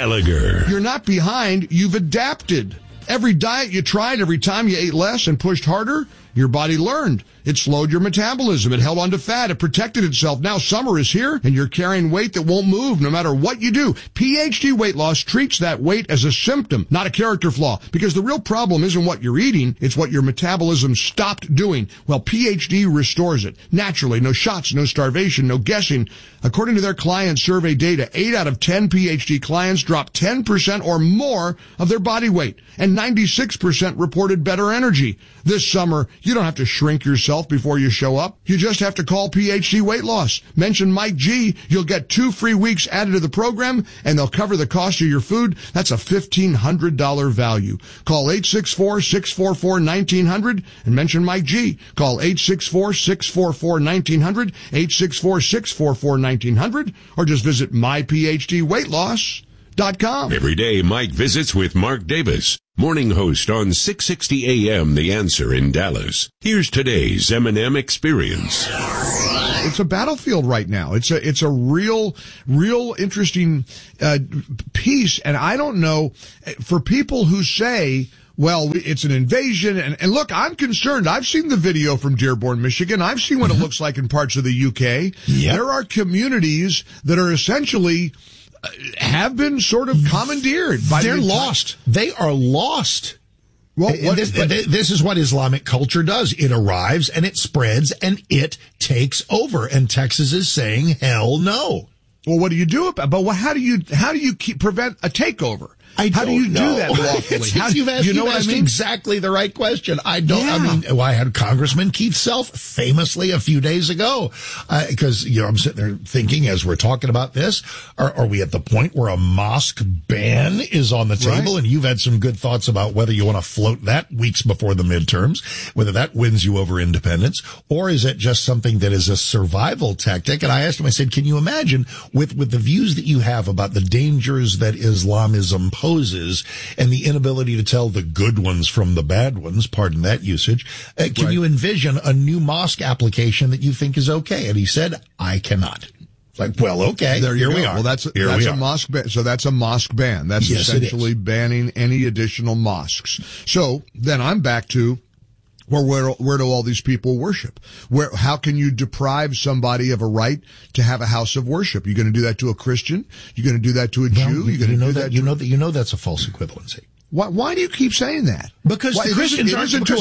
Gallagher. You're not behind. You've adapted. Every diet you tried, every time you ate less and pushed harder, your body learned. It slowed your metabolism. It held on to fat. It protected itself. Now summer is here, and you're carrying weight that won't move no matter what you do. PhD Weight Loss treats that weight as a symptom, not a character flaw, because the real problem isn't what you're eating, it's what your metabolism stopped doing. Well, PhD restores it. Naturally, no shots, no starvation, no guessing. According to their client survey data, 8 out of 10 PhD clients dropped 10% or more of their body weight, and 96% reported better energy. This summer, you don't have to shrink yourself before you show up. You just have to call PhD Weight Loss. Mention Mike G. You'll get 2 free weeks added to the program, and they'll cover the cost of your food. That's a $1,500 value. Call 864-644-1900 and mention Mike G. Call 864-644-1900, 864-644-1900, or just visit myphdweightloss.com. Every day, Mike visits with Mark Davis, morning host on 660 AM The Answer in Dallas. Here's today's M&M Experience. It's a battlefield right now. It's a real interesting piece, and I don't know, for people who say, well, it's an invasion, and look, I'm concerned. I've seen the video from Dearborn, Michigan. I've seen what it looks like in parts of the UK. Yep. There are communities that are essentially have been sort of commandeered by They're lost. They are lost. Well, this is what Islamic culture does. It arrives and it spreads and it takes over. And Texas is saying, hell no. Well, what do you do about? But how do you prevent a takeover? How do you do that lawfully? You've asked exactly the right question. I had Congressman Keith Self famously a few days ago, because, I'm sitting there thinking as we're talking about this, are we at the point where a mosque ban is on the table? Right. And you've had some good thoughts about whether you want to float that weeks before the midterms, whether that wins you over independence, or is it just something that is a survival tactic? And I asked him, I said, can you imagine with the views that you have about the dangers that Islamism poses and the inability to tell the good ones from the bad ones, pardon that usage, can you envision a new mosque application that you think is okay? And he said, I cannot. It's like, well, okay, here we are. Well, that's a mosque ban. So that's a mosque ban. That's essentially banning any additional mosques. So then I'm back to, where do all these people worship? How can you deprive somebody of a right to have a house of worship? You're going to do that to a Christian? You're going to do that to a Jew? You're going to do that? You know that's a false equivalency. Why do you keep saying that? Because Christians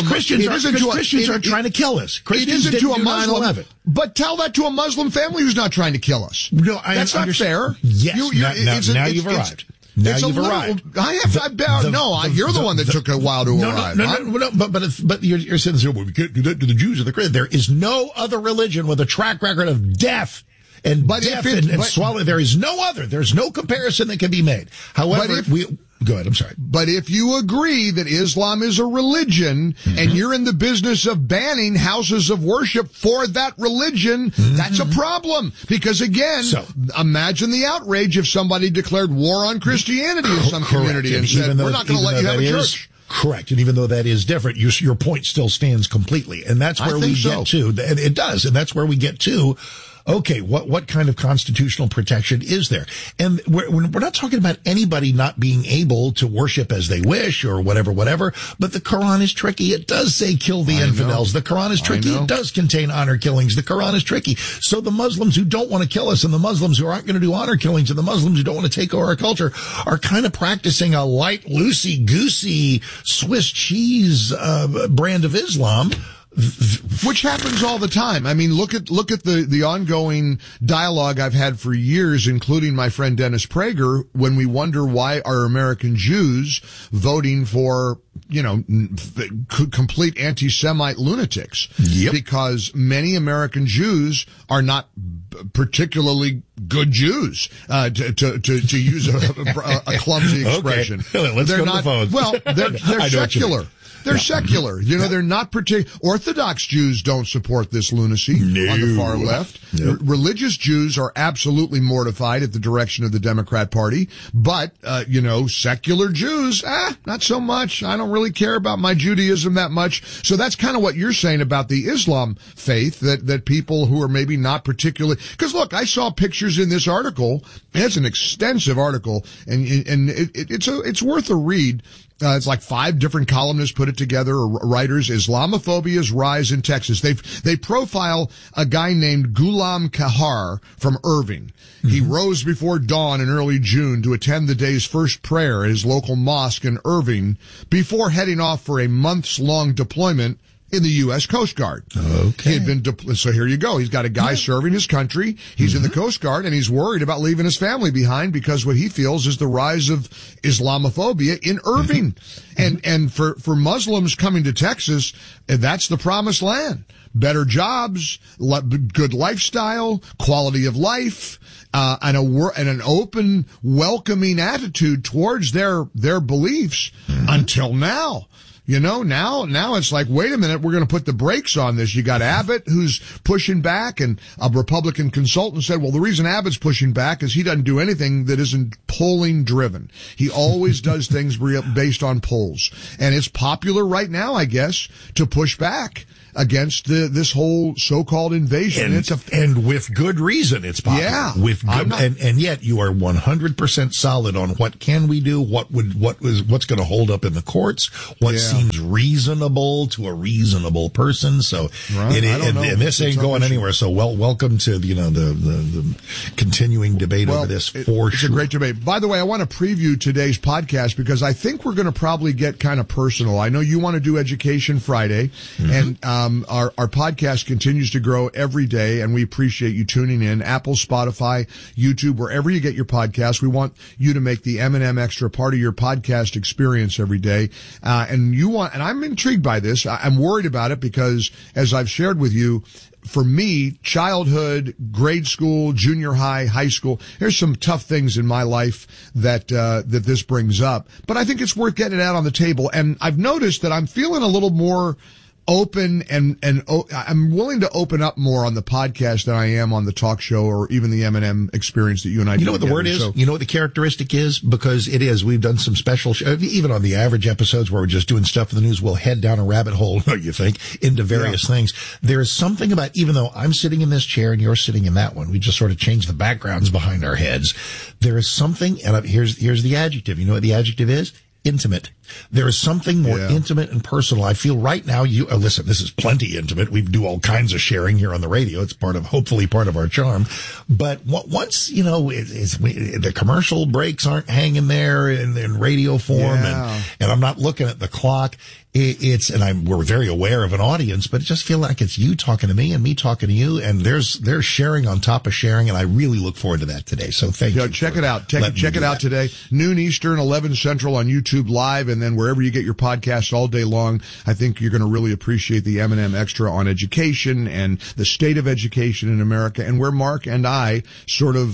aren't trying to kill us. Christians didn't do 9/11. But tell that to a Muslim family who's not trying to kill us. No, that's not fair. Yes, now you've arrived. Now you've arrived. You're the one that took a while to arrive. No, but you're saying, well, we can't do that to the Jews or the Christians. There is no other religion with a track record of death and swallow. There is no other. There's no comparison that can be made. However, go ahead, I'm sorry. But if you agree that Islam is a religion, and you're in the business of banning houses of worship for that religion, that's a problem. Because again, imagine the outrage if somebody declared war on Christianity in some community and said, we're not going to let you have a church. Correct. And even though that is different, your point still stands completely. And that's where we get to. It does. And that's where we get to. Okay, what kind of constitutional protection is there? And we're not talking about anybody not being able to worship as they wish or whatever, but the Quran is tricky. It does say kill the infidels. The Quran is tricky. It does contain honor killings. The Quran is tricky. So the Muslims who don't want to kill us and the Muslims who aren't going to do honor killings and the Muslims who don't want to take over our culture are kind of practicing a light, loosey-goosey Swiss cheese brand of Islam, which happens all the time. I mean, look at the ongoing dialogue I've had for years, including my friend Dennis Prager, when we wonder why are American Jews voting for, complete anti-Semite lunatics. Yep. Because many American Jews are not particularly good Jews, to use a clumsy expression. Okay. Let's go to the phones. Well, they're secular. They're secular. You know, they're not Orthodox Jews don't support this lunacy on the far left. Religious Jews are absolutely mortified at the direction of the Democrat Party. But, secular Jews, not so much. I don't really care about my Judaism that much. So that's kind of what you're saying about the Islam faith, that people who are maybe not particularly, because look, I saw pictures in this article. It's an extensive article, and it's worth a read. It's like 5 different columnists put it together, or writers. Islamophobia's rise in Texas. They profile a guy named Ghulam Kahar from Irving. Mm-hmm. He rose before dawn in early June to attend the day's first prayer at his local mosque in Irving before heading off for a months-long deployment in the U.S. Coast Guard. Okay. He had been so here you go. He's got a guy serving his country. He's in the Coast Guard, and he's worried about leaving his family behind because what he feels is the rise of Islamophobia in Irving. And for Muslims coming to Texas, that's the promised land. Better jobs, good lifestyle, quality of life, and an open, welcoming attitude towards their beliefs until now. You know, now it's like, wait a minute, we're going to put the brakes on this. You got Abbott who's pushing back, and a Republican consultant said, well, the reason Abbott's pushing back is he doesn't do anything that isn't polling driven. He always does things based on polls. And it's popular right now, I guess, to push back against this whole so-called invasion. And with good reason, it's popular. Yeah. With good, and yet you are 100% solid on what can we do, what's going to hold up in the courts, what seems reasonable to a reasonable person. So, right. And this ain't going anywhere. So, welcome to the continuing debate over this. It's a great debate. By the way, I want to preview today's podcast because I think we're going to probably get kind of personal. I know you want to do Education Friday, and our podcast continues to grow every day, and we appreciate you tuning in. Apple, Spotify, YouTube, wherever you get your podcasts. We want you to make the M&M Extra part of your podcast experience every day. And I'm intrigued by this. I'm worried about it because, as I've shared with you, for me, childhood, grade school, junior high, high school, there's some tough things in my life that this brings up. But I think it's worth getting it out on the table. And I've noticed that I'm feeling a little more open and I'm willing to open up more on the podcast than I am on the talk show or even the M&M experience that you and I do. You know what the word is? You know what the characteristic is? Because it is. We've done some special, even on the average episodes where we're just doing stuff in the news, we'll head down a rabbit hole, you think, into various things. There is something about, even though I'm sitting in this chair and you're sitting in that one, we just sort of change the backgrounds behind our heads. There is something, and here's the adjective. You know what the adjective is? Intimate. There is something more intimate and personal. I feel right now, listen, this is plenty intimate. We do all kinds of sharing here on the radio. It's hopefully part of our charm. But once, the commercial breaks aren't hanging there in radio form and I'm not looking at the clock. We're very aware of an audience, but it just feel like it's you talking to me and me talking to you, and there's sharing on top of sharing, and I really look forward to that today. So thank you. Check it out. Check it out today. Noon Eastern, 11 Central on YouTube Live, and then wherever you get your podcasts all day long. I think you're going to really appreciate the M&M Extra on education and the state of education in America, and where Mark and I sort of,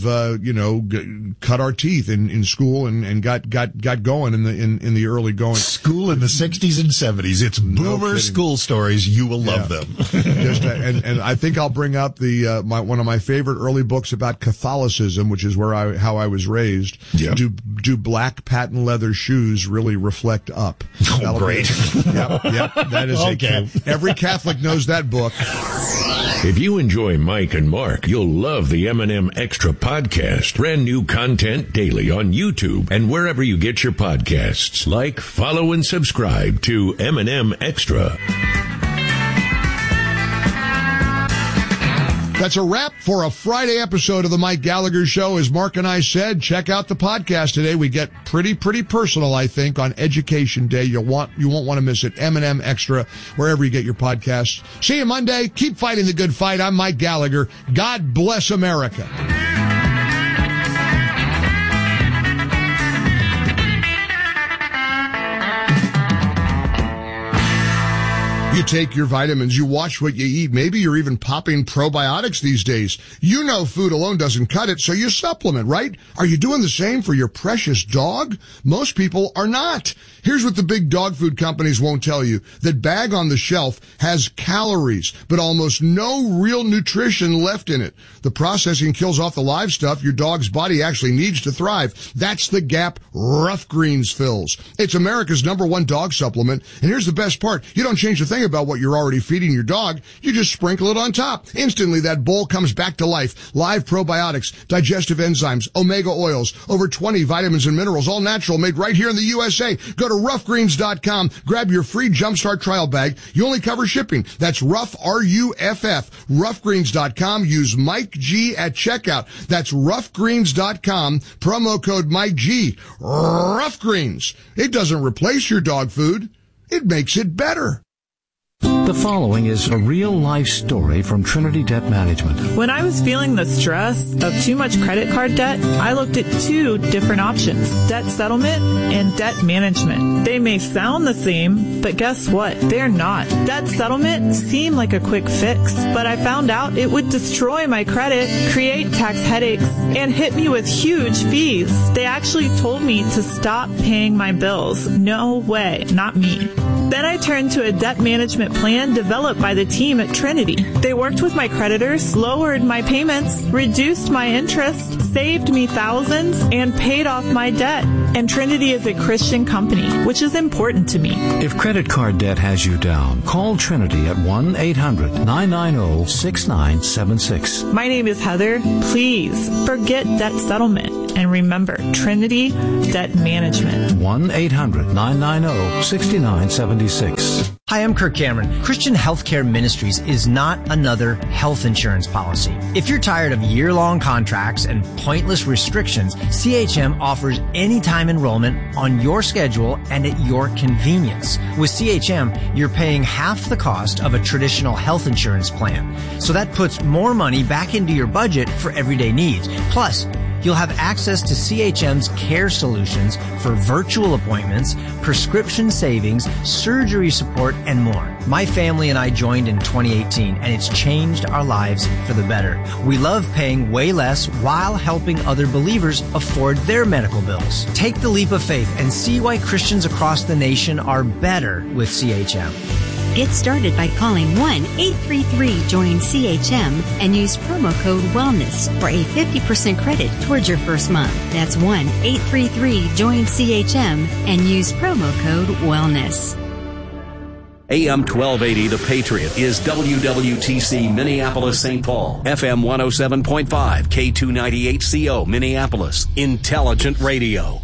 cut our teeth in school and got going in the early going. School in the 60s and 70s. It's boomer school stories. You will love them. And I think I'll bring up one of my favorite early books about Catholicism, which is how I was raised. Yep. Do black patent leather shoes really reflect up? Oh, great. Yep. That is okay. Every Catholic knows that book. If you enjoy Mike and Mark, you'll love the M&M Extra podcast. Brand new content daily on YouTube and wherever you get your podcasts. Like, follow, and subscribe to M&M Extra. That's a wrap for a Friday episode of the Mike Gallagher Show. As Mark and I said, check out the podcast today. We get pretty personal, I think, on Education Day. You won't want to miss it. M&M Extra, wherever you get your podcasts. See you Monday. Keep fighting the good fight. I'm Mike Gallagher. God bless America. You take your vitamins. You watch what you eat. Maybe you're even popping probiotics these days. You know food alone doesn't cut it, so you supplement, right? Are you doing the same for your precious dog? Most people are not. Here's what the big dog food companies won't tell you. That bag on the shelf has calories, but almost no real nutrition left in it. The processing kills off the live stuff your dog's body actually needs to thrive. That's the gap Rough Greens fills. It's America's #1 dog supplement. And here's the best part. You don't change a thing about what you're already feeding your dog. You just sprinkle it on top. Instantly, that bowl comes back to life. Live probiotics, digestive enzymes, omega oils, over 20 vitamins and minerals, all natural, made right here in the USA. Go to roughgreens.com. Grab your free Jumpstart trial bag. You only cover shipping. That's Rough, R-U-F-F. Roughgreens.com. Use Mike G at checkout. That's roughgreens.com. Promo code Mike G. Rough Greens. It doesn't replace your dog food. It makes it better. The following is a real-life story from Trinity Debt Management. When I was feeling the stress of too much credit card debt, I looked at 2 different options, debt settlement and debt management. They may sound the same, but guess what? They're not. Debt settlement seemed like a quick fix, but I found out it would destroy my credit, create tax headaches, and hit me with huge fees. They actually told me to stop paying my bills. No way, not me. Then I turned to a debt management plan developed by the team at Trinity. They worked with my creditors, lowered my payments, reduced my interest, saved me thousands, and paid off my debt. And Trinity is a Christian company, which is important to me. If credit card debt has you down, call Trinity at 1-800-990-6976. My name is Heather. Please forget debt settlement. And remember, Trinity Debt Management. 1-800-990-6976. Hi, I'm Kirk Cameron. Christian Healthcare Ministries is not another health insurance policy. If you're tired of year-long contracts and pointless restrictions, CHM offers anytime enrollment on your schedule and at your convenience. With CHM, you're paying half the cost of a traditional health insurance plan. So that puts more money back into your budget for everyday needs. Plus, you'll have access to CHM's care solutions for virtual appointments, prescription savings, surgery support, and more. My family and I joined in 2018, and it's changed our lives for the better. We love paying way less while helping other believers afford their medical bills. Take the leap of faith and see why Christians across the nation are better with CHM. Get started by calling 1-833-JOIN-CHM and use promo code WELLNESS for a 50% credit towards your first month. That's 1-833-JOIN-CHM and use promo code WELLNESS. AM 1280 The Patriot is WWTC Minneapolis St. Paul, FM 107.5, K298CO Minneapolis, Intelligent Radio.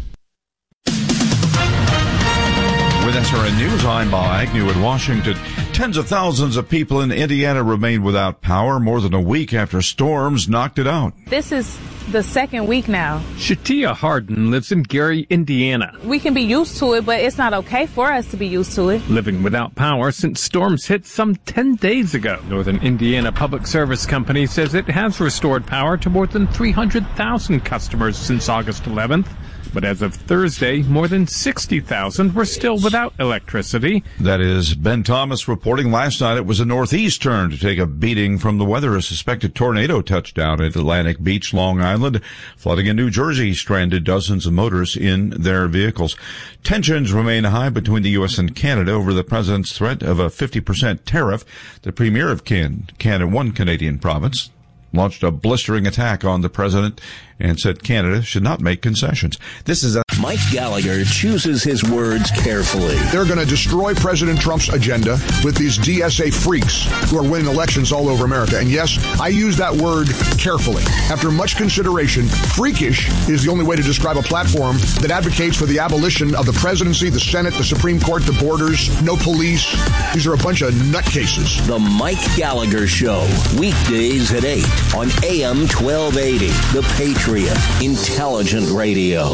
With SRN News, I'm Bob Agnew in Washington. Tens of thousands of people in Indiana remain without power more than a week after storms knocked it out. This is the second week now. Shatia Harden lives in Gary, Indiana. We can be used to it, but it's not okay for us to be used to it. Living without power since storms hit some 10 days ago. Northern Indiana Public Service Company says it has restored power to more than 300,000 customers since August 11th. But as of Thursday, more than 60,000 were still without electricity. That is Ben Thomas reporting. Last night it was a northeast turn to take a beating from the weather. A suspected tornado touched down at Atlantic Beach, Long Island. Flooding in New Jersey stranded dozens of motorists in their vehicles. Tensions remain high between the U.S. and Canada over the president's threat of a 50% tariff. The premier of one Canadian province launched a blistering attack on the president and said Canada should not make concessions. This is Mike Gallagher chooses his words carefully. They're going to destroy President Trump's agenda with these DSA freaks who are winning elections all over America. And yes, I use that word carefully. After much consideration, freakish is the only way to describe a platform that advocates for the abolition of the presidency, the Senate, the Supreme Court, the borders, no police. These are a bunch of nutcases. The Mike Gallagher Show, weekdays at 8 on AM 1280, The Patriot, Intelligent Radio.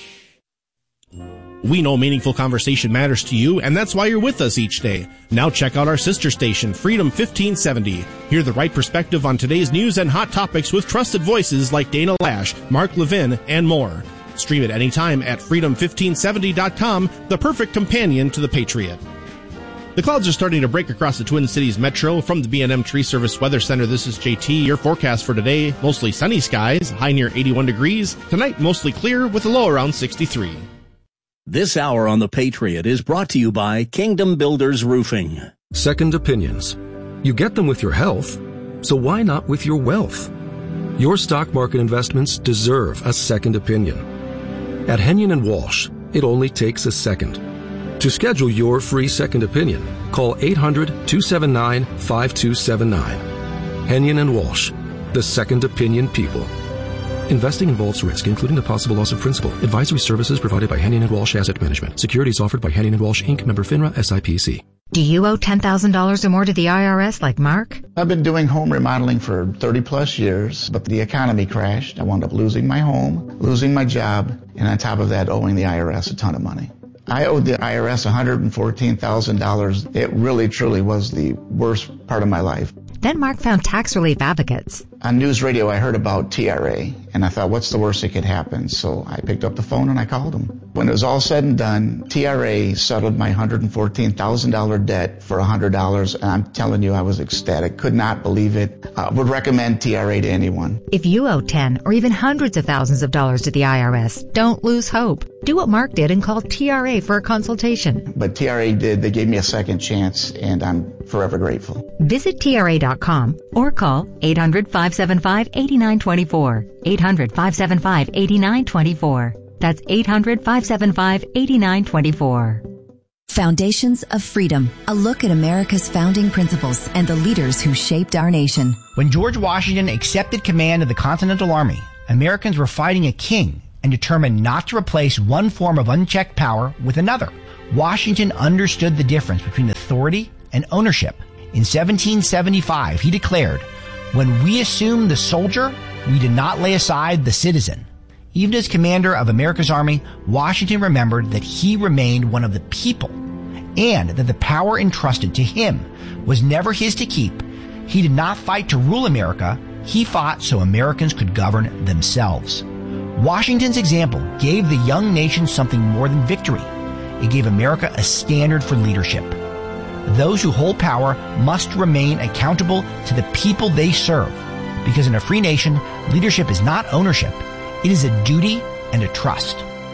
We know meaningful conversation matters to you, and that's why you're with us each day. Now check out our sister station, Freedom 1570. Hear the right perspective on today's news and hot topics with trusted voices like Dana Lash, Mark Levin, and more. Stream it anytime at freedom1570.com, the perfect companion to The Patriot. The clouds are starting to break across the Twin Cities metro. From the B&M Tree Service Weather Center, this is JT. Your forecast for today, mostly sunny skies, high near 81 degrees. Tonight, mostly clear with a low around 63. This hour on The Patriot is brought to you by Kingdom Builders Roofing. Second opinions. You get them with your health, so why not with your wealth? Your stock market investments deserve a second opinion. At Henyon & Walsh, it only takes a second. To schedule your free second opinion, call 800-279-5279. Henyon & Walsh, the second opinion people. Investing involves risk, including the possible loss of principal. Advisory services provided by Henyon & Walsh Asset Management. Securities offered by Henyon & Walsh, Inc., member FINRA, SIPC. Do you owe $10,000 or more to the IRS like Mark? I've been doing home remodeling for 30 plus years, but the economy crashed. I wound up losing my home, losing my job, and on top of that, owing the IRS a ton of money. I owed the IRS $114,000. It really, truly was the worst part of my life. Then Mark found tax relief advocates. On news radio, I heard about TRA, and I thought, what's the worst that could happen? So I picked up the phone and I called them. When it was all said and done, TRA settled my $114,000 debt for $100, and I'm telling you, I was ecstatic. Could not believe it. Would recommend TRA to anyone. If you owe 10 or even hundreds of thousands of dollars to the IRS, don't lose hope. Do what Mark did and call TRA for a consultation. But TRA did. They gave me a second chance, and I'm forever grateful. Visit TRA.com or call 800-575-8924. 800-575-8924. That's 800-575-8924. Foundations of Freedom, a look at America's founding principles and the leaders who shaped our nation. When George Washington accepted command of the Continental Army, Americans were fighting a king and determined not to replace one form of unchecked power with another. Washington understood the difference between authority and ownership. In 1775, he declared, "When we assume the soldier, we did not lay aside the citizen." Even as commander of America's army, Washington remembered that he remained one of the people and that the power entrusted to him was never his to keep. He did not fight to rule America. He fought so Americans could govern themselves. Washington's example gave the young nation something more than victory. It gave America a standard for leadership. Those who hold power must remain accountable to the people they serve, because in a free nation, leadership is not ownership. It is a duty and a trust.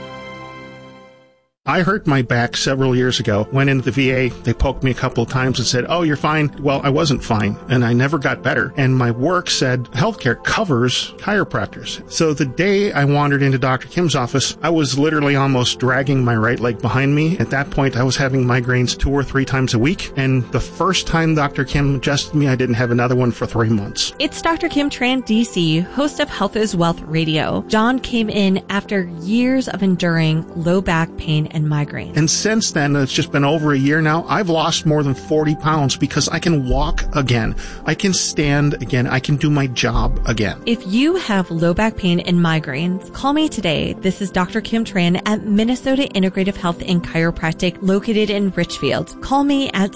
I hurt my back several years ago. Went into the VA. They poked me a couple of times and said, "Oh, you're fine." Well, I wasn't fine, and I never got better. And my work said healthcare covers chiropractors. So the day I wandered into Dr. Kim's office, I was literally almost dragging my right leg behind me. At that point, I was having migraines 2 or 3 times a week. And the first time Dr. Kim adjusted me, I didn't have another one for 3 months. It's Dr. Kim Tran, DC, host of Health is Wealth Radio. John came in after years of enduring low back pain and migraines. And since then, it's just been over a year now, I've lost more than 40 pounds because I can walk again. I can stand again. I can do my job again. If you have low back pain and migraines, call me today. This is Dr. Kim Tran at Minnesota Integrative Health and Chiropractic located in Richfield. Call me at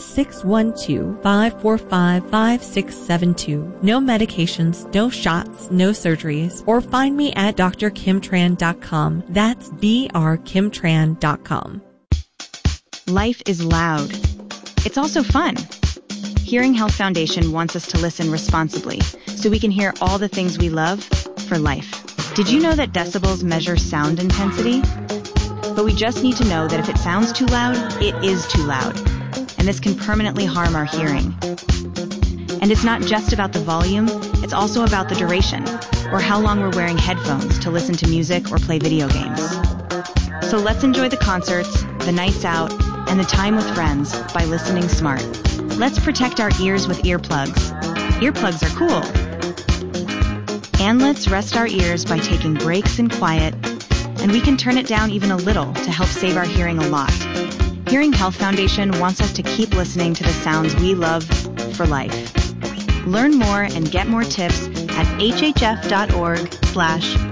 612-545-5672. No medications, no shots, no surgeries. Or find me at drkimtran.com. That's drkimtran.com. Life is loud. It's also fun. Hearing Health Foundation wants us to listen responsibly so we can hear all the things we love for life. Did you know that decibels measure sound intensity? But we just need to know that if it sounds too loud, it is too loud. And this can permanently harm our hearing. And it's not just about the volume, it's also about the duration, or how long we're wearing headphones to listen to music or play video games. So let's enjoy the concerts, the nights out, and the time with friends by listening smart. Let's protect our ears with earplugs. Earplugs are cool. And let's rest our ears by taking breaks in quiet, and we can turn it down even a little to help save our hearing a lot. Hearing Health Foundation wants us to keep listening to the sounds we love for life. Learn more and get more tips at hhf.org/